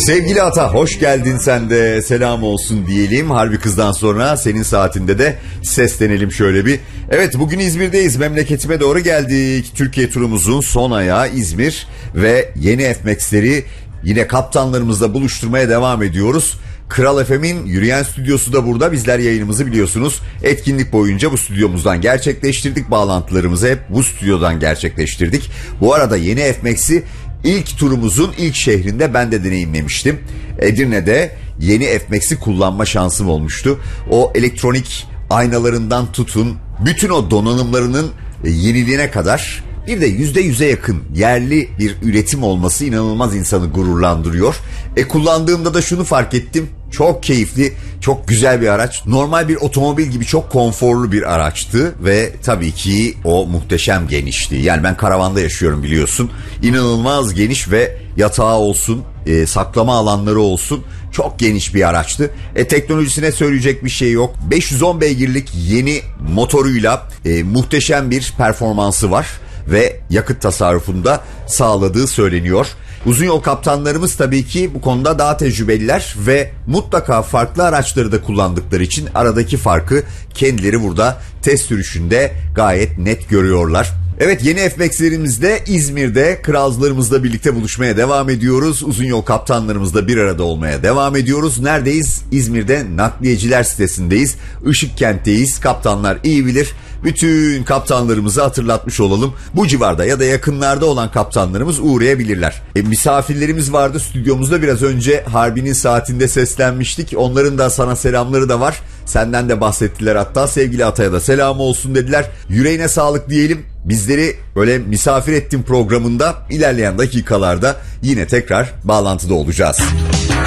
Sevgili Ata, hoş geldin, sen de selam olsun diyelim. Harbi Kız'dan sonra senin saatinde de seslenelim şöyle bir. Evet, bugün İzmir'deyiz, memleketime doğru geldik. Türkiye turumuzun son ayağı İzmir ve yeni F-Max'leri yine kaptanlarımızla buluşturmaya devam ediyoruz. Kral FM'in yürüyen stüdyosu da burada. Bizler yayınımızı biliyorsunuz etkinlik boyunca bu stüdyomuzdan gerçekleştirdik. Bağlantılarımızı hep bu stüdyodan gerçekleştirdik. Bu arada yeni F-Max'i İlk turumuzun ilk şehrinde ben de deneyimlemiştim. Edirne'de yeni F-Max'i kullanma şansım olmuştu. O elektronik aynalarından tutun, bütün o donanımlarının yeniliğine kadar bir de %100'e yakın yerli bir üretim olması inanılmaz insanı gururlandırıyor. Kullandığımda da şunu fark ettim. Çok keyifli, çok güzel bir araç. Normal bir otomobil gibi çok konforlu bir araçtı ve tabii ki o muhteşem genişliği. Yani ben karavanda yaşıyorum, biliyorsun. İnanılmaz geniş ve yatağı olsun, saklama alanları olsun, çok geniş bir araçtı. Teknolojisine söyleyecek bir şey yok. 510 beygirlik yeni motoruyla muhteşem bir performansı var ve yakıt tasarrufunda sağladığı söyleniyor. Uzun yol kaptanlarımız tabii ki bu konuda daha tecrübeliler ve mutlaka farklı araçları da kullandıkları için aradaki farkı kendileri burada test sürüşünde gayet net görüyorlar. Evet, yeni F-Max'lerimizde İzmir'de kralcılarımızla birlikte buluşmaya devam ediyoruz. Uzun yol kaptanlarımızla bir arada olmaya devam ediyoruz. Neredeyiz? İzmir'de nakliyeciler sitesindeyiz. Işıkkent'teyiz. Kaptanlar iyi bilir. Bütün kaptanlarımızı hatırlatmış olalım. Bu civarda ya da yakınlarda olan kaptanlarımız uğrayabilirler. Misafirlerimiz vardı stüdyomuzda, biraz önce Harbi'nin saatinde seslenmiştik. Onların da sana selamları da var. Senden de bahsettiler hatta. Sevgili Atay'a da selam olsun dediler. Yüreğine sağlık diyelim. Bizleri böyle misafir ettim programında. İlerleyen dakikalarda yine tekrar bağlantıda olacağız.